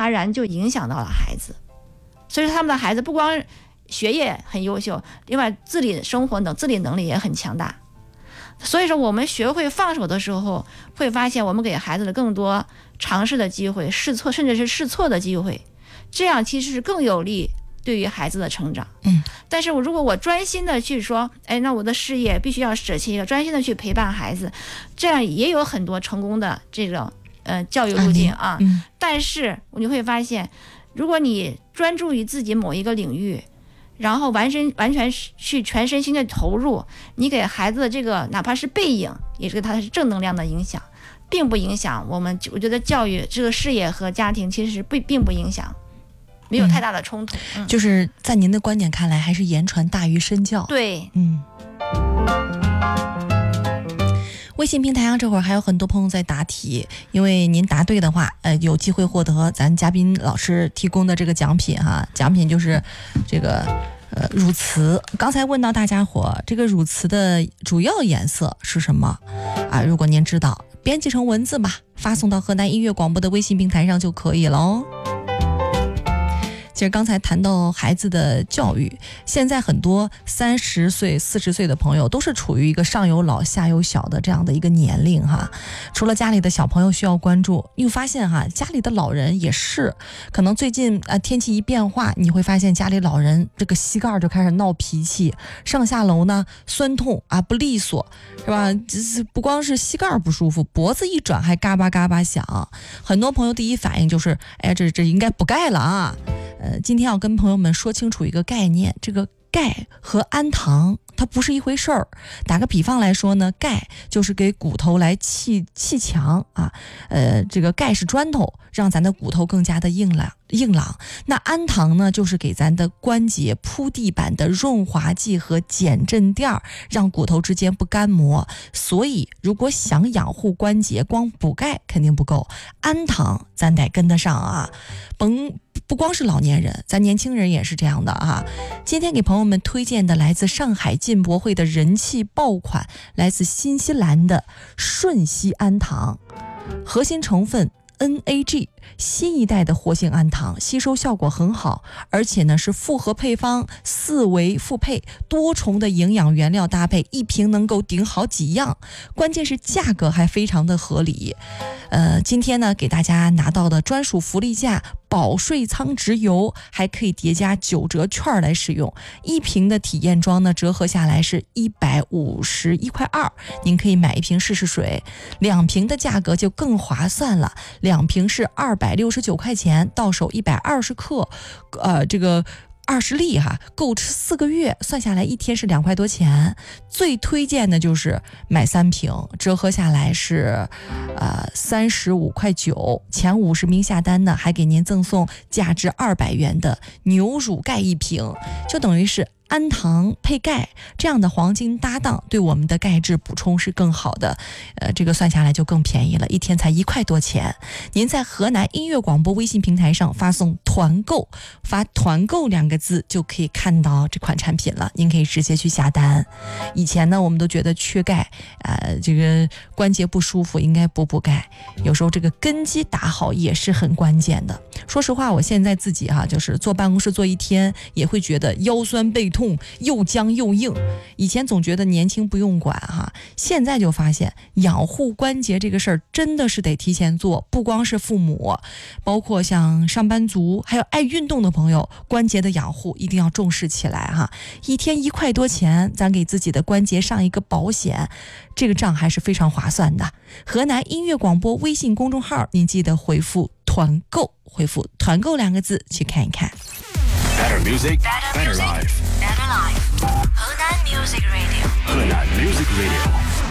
他然就影响到了孩子。所以他们的孩子不光学业很优秀，另外自理生活自理能力也很强大。所以说我们学会放手的时候，会发现我们给孩子的更多尝试的机会，试错甚至是试错的机会，这样其实是更有利对于孩子的成长。但是如果我专心的去说，那我的事业必须要舍弃，专心的去陪伴孩子，这样也有很多成功的这种教育路径啊。但是你会发现，如果你专注于自己某一个领域，然后完全去全身心的投入，你给孩子的这个哪怕是背影，也是他是正能量的影响，并不影响我觉得教育这个事业和家庭其实是并不影响，没有太大的冲突。 就是在您的观点看来，还是言传大于身教。 对， 微信平台上这会儿还有很多朋友在答题，因为您答对的话，有机会获得咱嘉宾老师提供的这个奖品哈。奖品就是这个乳瓷。刚才问到大家伙，这个乳瓷的主要颜色是什么啊？如果您知道，编辑成文字吧，发送到河南音乐广播的微信平台上就可以了哦。其实刚才谈到孩子的教育，现在很多30岁、40岁的朋友都是处于一个上有老下有小的这样的一个年龄哈。除了家里的小朋友需要关注，你会发现哈，家里的老人也是，可能最近天气一变化，你会发现家里老人这个膝盖就开始闹脾气，上下楼呢酸痛不利索，是吧？不光是膝盖不舒服，脖子一转还嘎巴嘎巴响。很多朋友第一反应就是，这应该补钙了啊。今天要跟朋友们说清楚一个概念，这个钙和氨糖它不是一回事儿。打个比方来说呢，钙就是给骨头来砌墙啊，这个钙是砖头，让咱的骨头更加的硬朗。那氨糖呢，就是给咱的关节铺地板的润滑剂和减震垫，让骨头之间不干磨。所以如果想养护关节，光补钙肯定不够，氨糖咱得跟得上啊。不光是老年人，咱年轻人也是这样的啊。今天给朋友们推荐的来自上海进博会的人气爆款，来自新西兰的顺烯氨糖，核心成分NAG， 新一代的活性氨糖，吸收效果很好，而且呢是复合配方，4维复配，多重的营养原料搭配，一瓶能够顶好几样，关键是价格还非常的合理。今天呢给大家拿到的专属福利价，保税仓直邮，还可以叠加9折券来使用。一瓶的体验装呢折合下来是151.2块，您可以买一瓶试试水，2瓶的价格就更划算了，2瓶是269块钱，到手120克，这个20粒哈，够吃4个月，算下来一天是2块多钱。最推荐的就是买3瓶，折合下来是35.9块，前50名下单呢，还给您赠送价值200元的牛乳钙1瓶，就等于是氨糖配钙这样的黄金搭档，对我们的钙质补充是更好的。这个算下来就更便宜了，一天才1块多钱。您在河南音乐广播微信平台上发送团购，发团购2个字就可以看到这款产品了，您可以直接去下单。以前呢我们都觉得缺钙这个关节不舒服应该补钙，有时候这个根基打好也是很关键的。说实话，我现在自己就是坐办公室坐一天也会觉得腰酸背痛，又僵又硬。以前总觉得年轻不用管现在就发现养护关节这个事儿真的是得提前做，不光是父母，包括像上班族还有爱运动的朋友，关节的养护一定要重视起来一天1块多钱，咱给自己的关节上一个保险，这个账还是非常划算的。河南音乐广播微信公众号，您记得回复团购，回复团购2个字去看一看。 Better music, better life. Better life. 河南 Music Radio. 河南 Music Radio.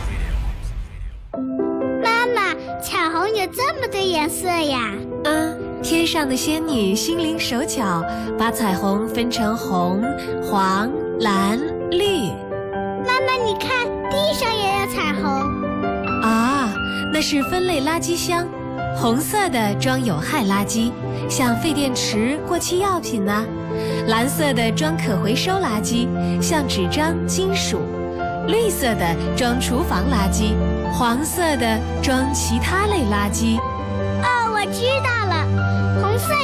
妈妈，彩虹有这么多颜色呀？ 天上的仙女心灵手巧，把彩虹分成红、黄、蓝、绿。 妈妈，你看，地上也有彩虹。 那是分类垃圾箱，红色的装有害垃圾，像废电池、过期药品呢；蓝色的装可回收垃圾，像纸张、金属；绿色的装厨房垃圾，黄色的装其他类垃圾。 我知道了，